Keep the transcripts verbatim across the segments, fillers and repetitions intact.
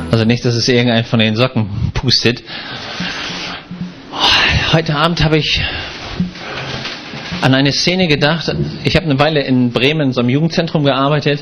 Also nicht, dass es irgendein von den Socken pustet. Heute Abend habe ich an eine Szene gedacht. Ich habe eine Weile in Bremen in so einem Jugendzentrum gearbeitet.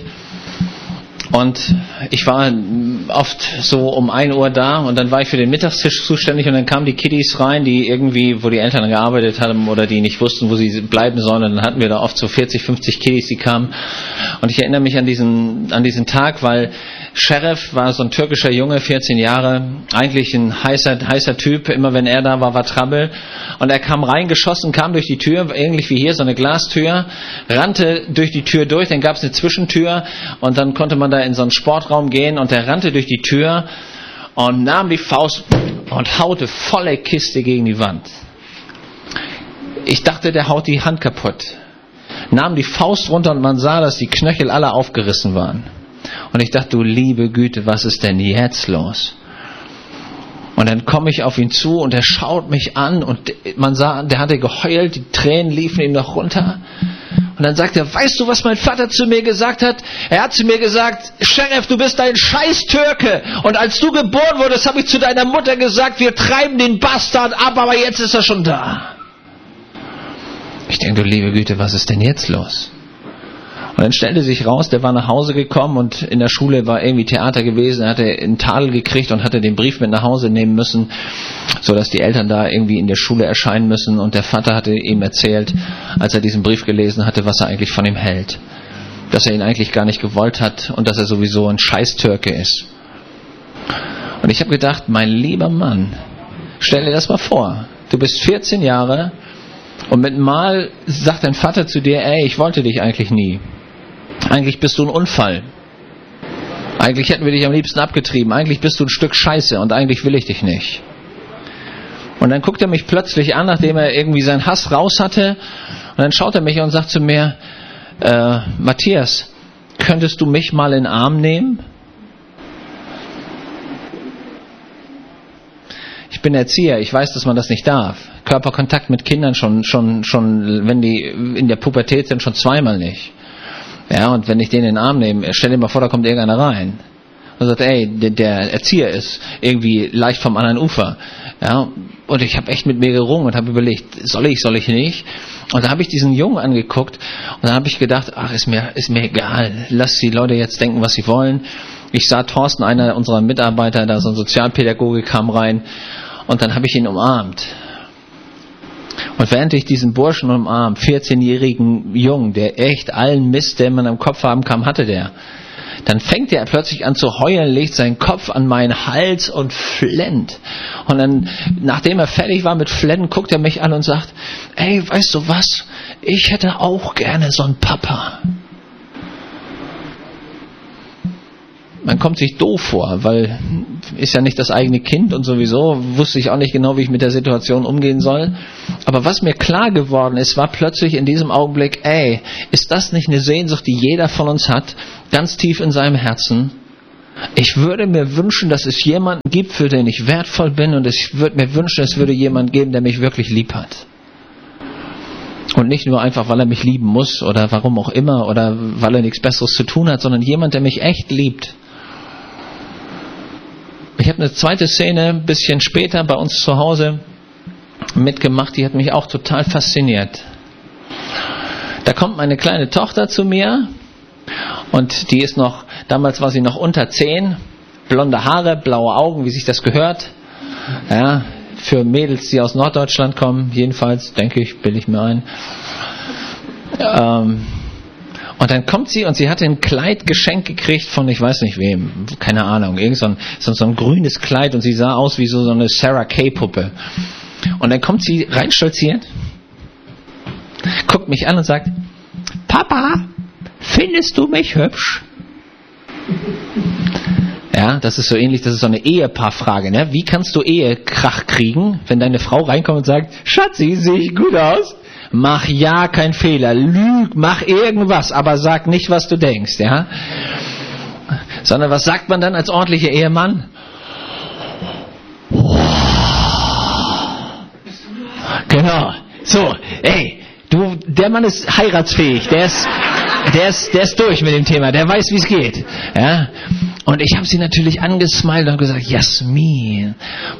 Und ich war oft so um ein Uhr da und dann war ich für den Mittagstisch zuständig und dann kamen die Kiddies rein, die irgendwie, wo die Eltern gearbeitet haben oder die nicht wussten, wo sie bleiben sollen. Und dann hatten wir da oft so vierzig, fünfzig Kiddies, die kamen. Und ich erinnere mich an diesen, an diesen Tag, weil Sheriff war so ein türkischer Junge, vierzehn Jahre, eigentlich ein heißer, heißer Typ. Immer wenn er da war, war Trouble. Und er kam reingeschossen, kam durch die Tür, ähnlich wie hier, so eine Glastür, rannte durch die Tür durch, dann gab es eine Zwischentür und dann konnte man da in so einen Sportraum gehen und er rannte durch die Tür und nahm die Faust und haute volle Kiste gegen die Wand. Ich dachte, der haut die Hand kaputt. Nahm die Faust runter und man sah, dass die Knöchel alle aufgerissen waren. Und ich dachte, du liebe Güte, was ist denn jetzt los? Und dann komme ich auf ihn zu und er schaut mich an und man sah, der hatte geheult, die Tränen liefen ihm noch runter. Und dann sagt er, weißt du, was mein Vater zu mir gesagt hat? Er hat zu mir gesagt, Sheriff, du bist ein scheiß Türke. Und als du geboren wurdest, habe ich zu deiner Mutter gesagt, wir treiben den Bastard ab, aber jetzt ist er schon da. Ich denke, du liebe Güte, was ist denn jetzt los? Und dann stellte sich raus, der war nach Hause gekommen und in der Schule war irgendwie Theater gewesen. Er hatte einen Tadel gekriegt und hatte den Brief mit nach Hause nehmen müssen, sodass die Eltern da irgendwie in der Schule erscheinen müssen. Und der Vater hatte ihm erzählt, als er diesen Brief gelesen hatte, was er eigentlich von ihm hält. Dass er ihn eigentlich gar nicht gewollt hat und dass er sowieso ein Scheiß-Türke ist. Und ich habe gedacht, mein lieber Mann, stell dir das mal vor. Du bist vierzehn Jahre und mit Mal sagt dein Vater zu dir, ey, ich wollte dich eigentlich nie. Eigentlich bist du ein Unfall. Eigentlich hätten wir dich am liebsten abgetrieben. Eigentlich bist du ein Stück Scheiße und eigentlich will ich dich nicht. Und dann guckt er mich plötzlich an, nachdem er irgendwie seinen Hass raus hatte. Und dann schaut er mich und sagt zu mir, äh, Matthias, könntest du mich mal in den Arm nehmen? Ich bin Erzieher, ich weiß, dass man das nicht darf. Körperkontakt mit Kindern schon, schon, schon, wenn die in der Pubertät sind, schon zweimal nicht. Ja, und wenn ich den in den Arm nehme, stell dir mal vor, da kommt irgendeiner rein und sagt, ey, der, der Erzieher ist irgendwie leicht vom anderen Ufer. Ja, und ich habe echt mit mir gerungen und habe überlegt, soll ich, soll ich nicht? Und da habe ich diesen Jungen angeguckt und dann habe ich gedacht, ach, ist mir, ist mir egal, lass die Leute jetzt denken, was sie wollen. Ich sah Thorsten, einer unserer Mitarbeiter, da so ein Sozialpädagoge kam rein und dann habe ich ihn umarmt. Und während ich diesen Burschen umarm, vierzehnjährigen Jungen, der echt allen Mist, den man im Kopf haben kann, hatte der, dann fängt er plötzlich an zu heulen, legt seinen Kopf an meinen Hals und flennt. Und dann, nachdem er fertig war mit Flennen, guckt er mich an und sagt, ey, weißt du was, ich hätte auch gerne so einen Papa. Man kommt sich doof vor, weil ist ja nicht das eigene Kind und sowieso wusste ich auch nicht genau, wie ich mit der Situation umgehen soll. Aber was mir klar geworden ist, war plötzlich in diesem Augenblick, ey, ist das nicht eine Sehnsucht, die jeder von uns hat, ganz tief in seinem Herzen? Ich würde mir wünschen, dass es jemanden gibt, für den ich wertvoll bin und ich würde mir wünschen, es würde jemanden geben, der mich wirklich lieb hat. Und nicht nur einfach, weil er mich lieben muss oder warum auch immer oder weil er nichts Besseres zu tun hat, sondern jemand, der mich echt liebt. Ich habe eine zweite Szene ein bisschen später bei uns zu Hause mitgemacht, die hat mich auch total fasziniert. Da kommt meine kleine Tochter zu mir und die ist noch, damals war sie noch unter zehn, blonde Haare, blaue Augen, wie sich das gehört. Ja, für Mädels, die aus Norddeutschland kommen, jedenfalls, denke ich, bilde ich mir ein. Ähm, Und dann kommt sie und sie hatte ein Kleid geschenkt gekriegt von ich weiß nicht wem, keine Ahnung, irgend so ein, so, so ein grünes Kleid und sie sah aus wie so, so eine Sarah Kay Puppe. Und dann kommt sie reinstolziert, guckt mich an und sagt, Papa, findest du mich hübsch? Ja, das ist so ähnlich, das ist so eine Ehepaarfrage, ne? Wie kannst du Ehekrach kriegen, wenn deine Frau reinkommt und sagt, Schatzi, sehe ich gut aus? Mach ja keinen Fehler, lüg, mach irgendwas, aber sag nicht, was du denkst, ja? Sondern was sagt man dann als ordentlicher Ehemann? Genau. So, ey, du, der Mann ist heiratsfähig, der ist, der ist, der ist durch mit dem Thema, der weiß, wie es geht, ja? Und ich habe sie natürlich angesmiled und gesagt, Jasmin,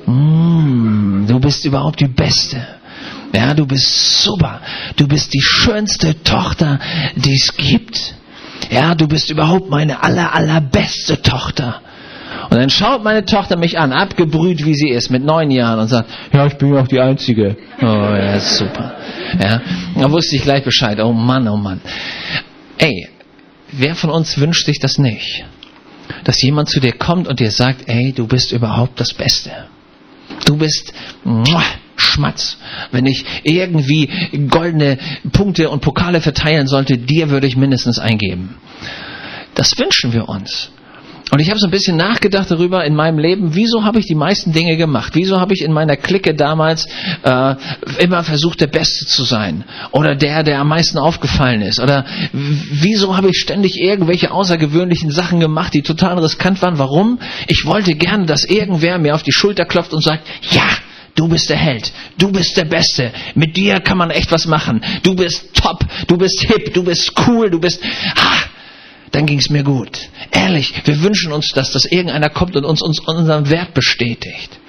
mm, du bist überhaupt die Beste. Ja, du bist super. Du bist die schönste Tochter, die es gibt. Ja, du bist überhaupt meine aller, allerbeste Tochter. Und dann schaut meine Tochter mich an, abgebrüht wie sie ist, mit neun Jahren und sagt, ja, ich bin ja auch die Einzige. Oh ja, super. Ja, da wusste ich gleich Bescheid. Oh Mann, oh Mann. Ey, wer von uns wünscht sich das nicht? Dass jemand zu dir kommt und dir sagt, ey, du bist überhaupt das Beste. Du bist muah, Schmatz. Wenn ich irgendwie goldene Punkte und Pokale verteilen sollte, dir würde ich mindestens eingeben. Das wünschen wir uns. Und ich habe so ein bisschen nachgedacht darüber in meinem Leben, wieso habe ich die meisten Dinge gemacht? Wieso habe ich in meiner Clique damals äh, immer versucht, der Beste zu sein? Oder der, der am meisten aufgefallen ist? Oder wieso habe ich ständig irgendwelche außergewöhnlichen Sachen gemacht, die total riskant waren? Warum? Ich wollte gerne, dass irgendwer mir auf die Schulter klopft und sagt, ja, du bist der Held, du bist der Beste, mit dir kann man echt was machen, du bist top, du bist hip, du bist cool, du bist... Ha! Dann ging es mir gut. Ehrlich, wir wünschen uns das, dass irgendeiner kommt und uns, uns unseren Wert bestätigt.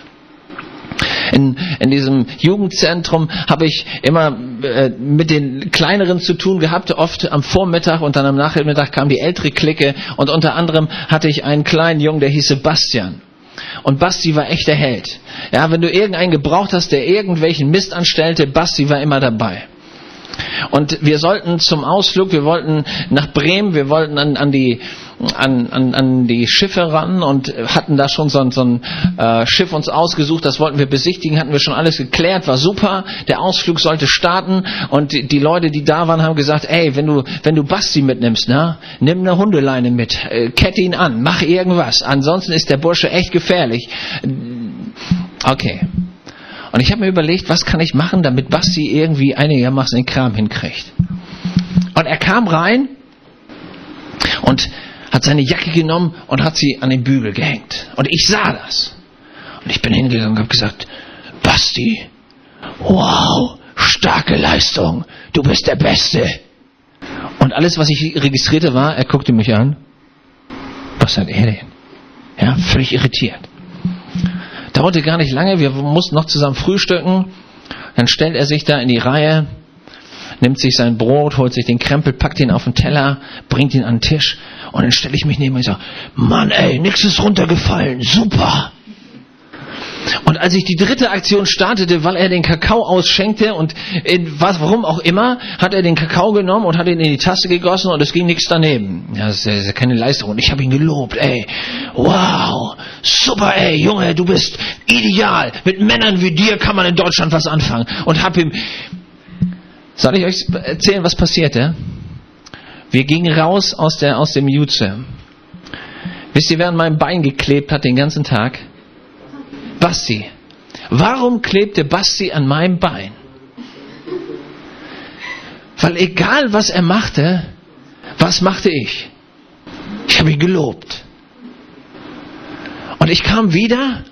In, in diesem Jugendzentrum habe ich immer äh, mit den Kleineren zu tun gehabt, oft am Vormittag und dann am Nachmittag kam die ältere Clique und unter anderem hatte ich einen kleinen Jungen, der hieß Sebastian. Und Basti war echt der Held. Ja, wenn du irgendeinen gebraucht hast, der irgendwelchen Mist anstellte, Basti war immer dabei. Und wir sollten zum Ausflug, wir wollten nach Bremen, wir wollten an, an, die, an, an, an die Schiffe ran und hatten da schon so ein, so ein äh, Schiff uns ausgesucht, das wollten wir besichtigen, hatten wir schon alles geklärt, war super, der Ausflug sollte starten und die, die Leute, die da waren, haben gesagt, ey, wenn du, wenn du Basti mitnimmst, na, nimm eine Hundeleine mit, äh, kette ihn an, mach irgendwas, ansonsten ist der Bursche echt gefährlich. Okay. Und ich habe mir überlegt, was kann ich machen, damit Basti irgendwie einigermaßen den Kram hinkriegt. Und er kam rein und hat seine Jacke genommen und hat sie an den Bügel gehängt. Und ich sah das. Und ich bin hingegangen und habe gesagt, Basti, wow, starke Leistung, du bist der Beste. Und alles, was ich registrierte, war, er guckte mich an. Was hat er denn? Ja, völlig irritiert. Dauerte gar nicht lange, wir mussten noch zusammen frühstücken. Dann stellt er sich da in die Reihe, nimmt sich sein Brot, holt sich den Krempel, packt ihn auf den Teller, bringt ihn an den Tisch und dann stelle ich mich neben ihm und sage, Mann ey, nix ist runtergefallen, super. Und als ich die dritte Aktion startete, weil er den Kakao ausschenkte und in was, warum auch immer, hat er den Kakao genommen und hat ihn in die Tasse gegossen und es ging nichts daneben. Ja, das ist ja keine Leistung. Und ich habe ihn gelobt, ey, wow, super, ey, Junge, du bist ideal. Mit Männern wie dir kann man in Deutschland was anfangen. Und hab ihm, soll ich euch erzählen, was passierte? Wir gingen raus aus der, aus dem Jutze. Wisst ihr, wer an meinem Bein geklebt hat den ganzen Tag? Basti. Warum klebte Basti an meinem Bein? Weil egal was er machte, was machte ich? Ich habe ihn gelobt. Und ich kam wieder